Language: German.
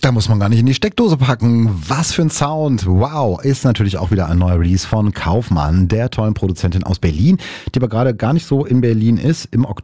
Da muss man gar nicht in die Steckdose packen. Was für ein Sound. Wow, ist natürlich auch wieder ein neuer Release von Kaufmann, der tollen Produzentin aus Berlin, die aber gerade gar nicht so in Berlin ist. Im